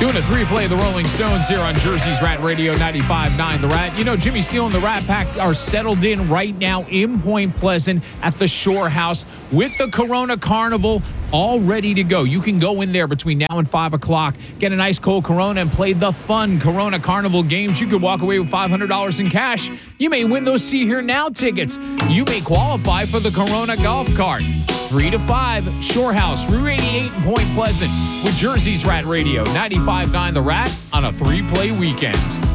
Doing a three-play of the Rolling Stones here on Jersey's Rat Radio 95.9 The Rat. You know, Jimmy Steele and the Rat Pack are settled in right now in Point Pleasant at the Shore House with the Corona Carnival all ready to go. You can go in there between now and 5 o'clock, get a nice cold Corona, and play the fun Corona Carnival games. You could walk away with $500 in cash. You may win those See Here Now tickets. You may qualify for the Corona golf cart. 3 to 5, Shore House, Route 88 in Point Pleasant with Jersey's Rat Radio 95.9 The Rat on a three-play weekend.